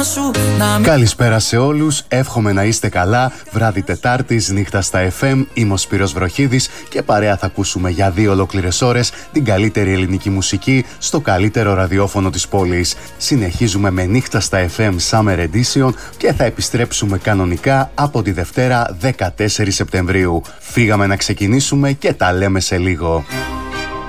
σου. Καλησπέρα σε όλους, εύχομαι να είστε καλά. Βράδυ Τετάρτης, νύχτα στα FM. Είμαι ο Σπύρος Βροχίδης και παρέα θα ακούσουμε για 2 ολόκληρες ώρες την καλύτερη ελληνική μουσική στο καλύτερο ραδιόφωνο της πόλης. Συνεχίζουμε με νύχτα στα FM Summer Edition και θα επιστρέψουμε κανονικά από τη Δευτέρα 14 Σεπτεμβρίου. Φύγαμε να ξεκινήσουμε και τα λέμε σε λίγο.